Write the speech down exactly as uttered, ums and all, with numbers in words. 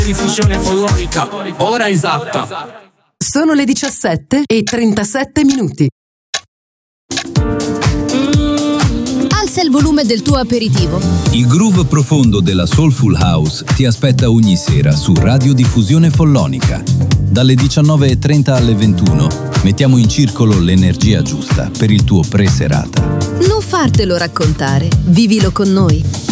Diffusione follonica, ora esatta. Sono le diciassette e trentasette minuti. Alza il volume del tuo aperitivo. Il groove profondo della Soulful House ti aspetta ogni sera su Radiodiffusione Follonica. Dalle diciannove e trenta alle ventuno mettiamo in circolo l'energia giusta per il tuo pre-serata. Non fartelo raccontare, vivilo con noi.